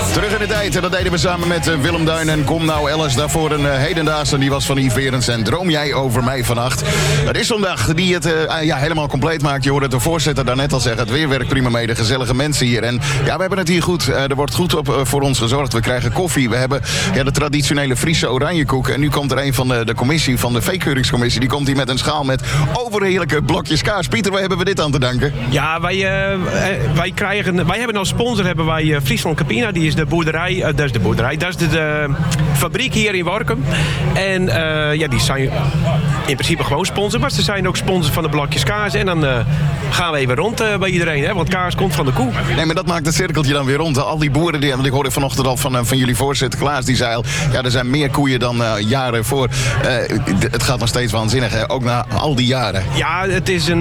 Terug in de tijd, en dat deden we samen met Willem Duin en Kom Nou Alice. Daarvoor een hedendaagse, die was van Yves Berends en Droom jij over mij vannacht. Het is zo'n dag die het helemaal compleet maakt. Je hoorde de voorzitter daarnet al zeggen, het weer werkt prima mee, de gezellige mensen hier. En ja, we hebben het hier goed. Er wordt goed op voor ons gezorgd. We krijgen koffie, we hebben de traditionele Friese oranjekoek. En nu komt er een van de commissie, van de veekeuringscommissie, die komt hier met een schaal met overheerlijke blokjes kaas. Pieter, waar hebben we dit aan te danken? Ja, wij hebben als sponsor Friesland Campina. Die is de boerderij, dat is de fabriek hier in Workum. En die zijn in principe gewoon sponsor, maar ze zijn ook sponsor van de blokjes kaas. En dan gaan we even rond bij iedereen, hè, want kaas komt van de koe. Nee, maar dat maakt het cirkeltje dan weer rond. Al die boeren, want ik hoorde vanochtend al van jullie voorzitter Klaas, die zei al, ja, er zijn meer koeien dan jaren voor. Het gaat nog steeds waanzinnig, hè? Ook na al die jaren. Ja, het is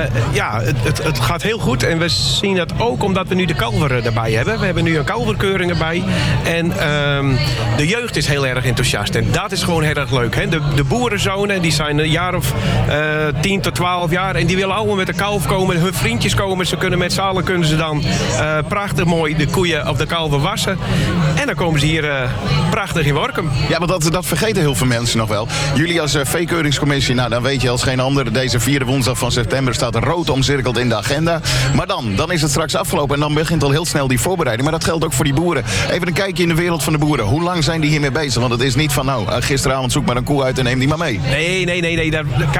het gaat heel goed. En we zien dat ook omdat we nu de kalver erbij hebben. We hebben nu een kalverkeuring erbij. En de jeugd is heel erg enthousiast. En dat is gewoon heel erg leuk. Hè? De boerenzonen, die zijn een jaar of 10 tot 12 jaar. En die willen allemaal met de kalf komen. Hun vriendjes komen. Ze kunnen met z'n allen kunnen ze dan prachtig mooi de koeien of de kalven wassen. En dan komen ze hier prachtig in Workum. Ja, want dat vergeten heel veel mensen nog wel. Jullie als veekeuringscommissie, nou dan weet je als geen ander. Deze 4e woensdag van september staat rood omcirkeld in de agenda. Maar dan is het straks afgelopen. En dan begint al heel snel die voorbereiding. Maar dat geldt ook voor die boeren. Even een kijkje in de wereld van de boeren. Hoe lang zijn die hiermee bezig? Want het is niet van gisteravond zoek maar een koe uit en neem die maar mee. Nee.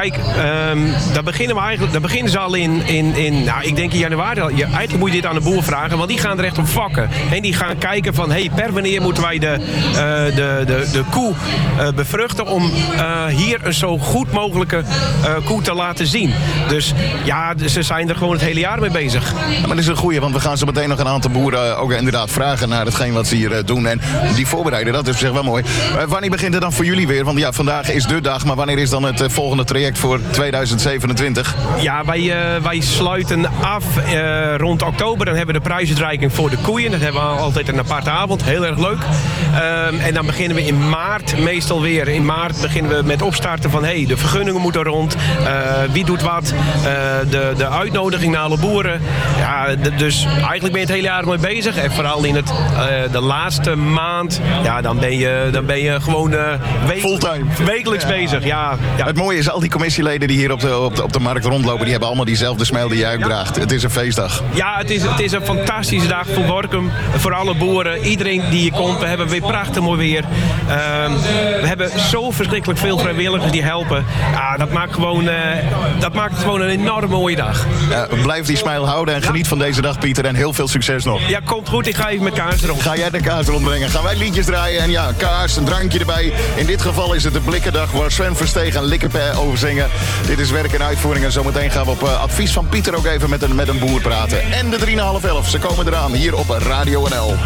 Daar beginnen ze al in ik denk in januari al. Eigenlijk moet je dit aan de boer vragen, want die gaan er echt op vakken. En die gaan kijken van, per wanneer moeten wij de koe bevruchten om hier een zo goed mogelijke koe te laten zien. Dus ja, ze zijn er gewoon het hele jaar mee bezig. Ja, maar dat is een goeie, want we gaan zo meteen nog een aantal boeren ook inderdaad vragen naar hetgeen wat ze hier doen. En die voorbereiden, dat is op zich wel mooi. Wanneer begint het dan voor jullie weer? Want ja, vandaag is de dag, maar wanneer is dan het volgende traject voor 2027? Ja, wij sluiten af rond oktober. Dan hebben we de prijsuitreiking voor de koeien. Dat hebben we altijd een aparte avond. Heel erg leuk. En dan beginnen we in maart meestal weer. In maart beginnen we met opstarten van de vergunningen moeten rond. Wie doet wat? De uitnodiging naar alle boeren. Ja, dus eigenlijk ben je het hele jaar mee bezig. En vooral in de laatste maand, ja, dan ben je gewoon fulltime wekelijks bezig. Ja. Het mooie is, al die commissieleden die hier op de markt rondlopen, die hebben allemaal diezelfde smile die jij uitdraagt. Het is een feestdag. Ja, het is een fantastische dag voor Workum, voor alle boeren. Iedereen die hier komt, we hebben weer prachtig mooi weer. We hebben zo verschrikkelijk veel vrijwilligers die helpen. Ja, dat maakt het gewoon een enorm mooie dag. Blijf die smile houden en geniet van deze dag, Pieter. En heel veel succes nog. Ja, komt goed. Ik ga even met kaas rond. Ga jij de kaas rondbrengen? Gaan wij liedjes draaien en ja, kaas, een drankje erbij. In dit geval is het de Blikkendag waar Sven Verstegen en Likkeper over zingen. Dit is werk en uitvoering en zometeen gaan we op advies van Pieter ook even met een boer praten. En de 3,5-11, ze komen eraan hier op Radio NL.